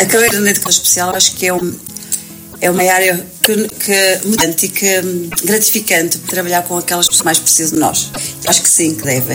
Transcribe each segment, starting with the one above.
A carreira na educação especial acho que é uma área mudante e gratificante trabalhar com aquelas pessoas que mais precisam de nós. Acho que sim, que devem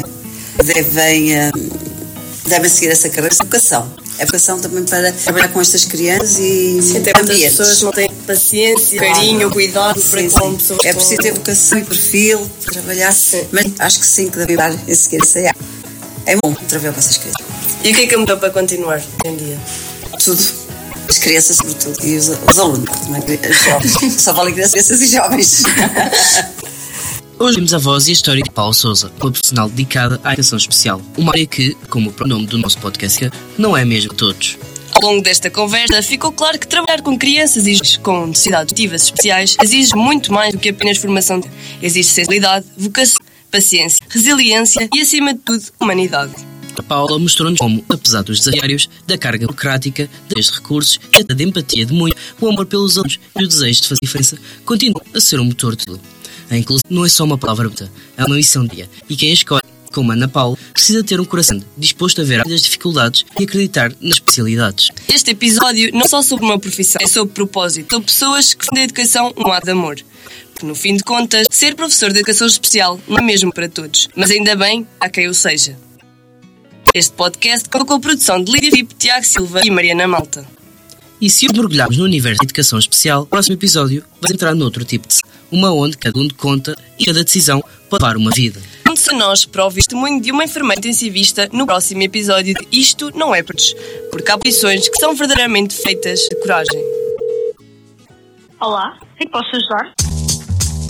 seguir essa carreira de educação. A educação também para trabalhar com estas crianças e ambientes. As pessoas não têm paciência, carinho, cuidado para com pessoas. É preciso ter educação e perfil para trabalhar, mas acho que sim, que devem seguir essa área. É bom trabalhar com essas crianças. E o que é mudou para continuar hoje em dia? Tudo. As crianças, sobretudo, e os alunos, os jovens. Só valem crianças e jovens. Hoje vimos a voz e a história de Paula Sousa, uma profissional dedicada à educação especial. Uma área que, como o próprio nome do nosso podcast, não é mesmo de todos. Ao longo desta conversa, ficou claro que trabalhar com crianças e com necessidades educativas especiais exige muito mais do que apenas formação. Exige sensibilidade, vocação, paciência, resiliência e, acima de tudo, humanidade. A Paula mostrou-nos como, apesar dos desafios, da carga burocrática, dos recursos e até da empatia de muito, o amor pelos alunos e o desejo de fazer diferença continua a ser o motor de tudo. A inclusão não é só uma palavra bonita, é uma missão dia. E quem a escolhe, como Ana Paula, precisa ter um coração disposto a ver as dificuldades e acreditar nas especialidades. Este episódio não é só sobre uma profissão, é sobre propósito. Sobre pessoas que fazem da educação um ato de amor. Porque, no fim de contas, ser professor de educação especial não é mesmo para todos. Mas ainda bem, há quem o seja. Este podcast conta com a produção de Lídia Filipe, Tiago Silva e Mariana Malta. E se mergulharmos no universo da educação especial, o próximo episódio vai entrar noutro tipo de uma onde cada um conta e cada decisão pode levar uma vida. Junte-se a nós para ouvir o testemunho de uma enfermeira intensivista no próximo episódio de Isto Não É Para Todos, porque há posições que são verdadeiramente feitas de coragem. Olá, em que posso ajudar?